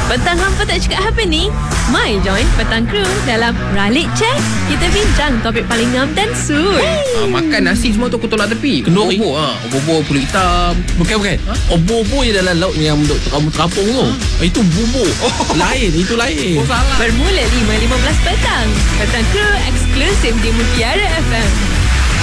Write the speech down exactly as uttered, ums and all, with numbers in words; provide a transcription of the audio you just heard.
Petang hampa tak cakap apa ni? Mai join Petang Kru dalam Ralik Check. Kita bincang topik paling ngam dan sur. Ha, makan nasi semua tu aku tolak tepi. Kenduri. Obor, ha. Obor pulut hitam. Bukan bukan ha? Obor-obor je dalam laut yang duk kamu terapung tu. ha? Itu bubur. oh. Lain. Itu lain. Oh, salah. Bermula lima lima belas petang. Petang Kru eksklusif di Mutiara F M.